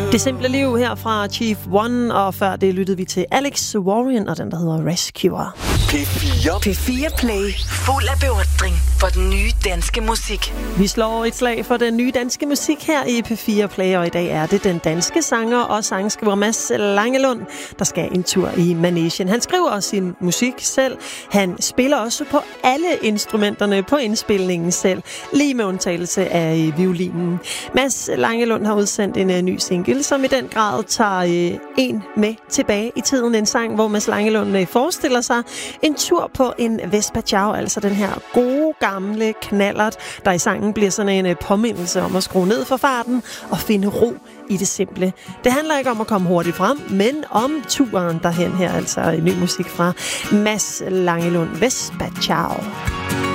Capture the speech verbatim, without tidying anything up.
Det simple liv her fra Chief One, og før det lyttede vi til Alex Warren og den, der hedder Rescuer. P fire. P fire Play. Fuld af beundring for den nye danske musik. Vi slår et slag for den nye danske musik her i P fire Play, og i dag er det den danske sanger og sangskriver Mads Langelund, der skal en tur i Manegen. Han skriver sin musik selv. Han spiller også på alle instrumenterne på indspilningen selv, lige med undtagelse af violinen. Mads Langelund har udsendt en ny single, som i den grad tager en med tilbage i tiden. En sang, hvor Mads Langelund forestiller sig en tur på en Vespa Ciao, altså den her gode, gamle knallert, der i sangen bliver sådan en påmindelse om at skrue ned for farten og finde ro i det simple. Det handler ikke om at komme hurtigt frem, men om turen derhen her, altså en ny musik fra Mads Langelund, Vespa Ciao.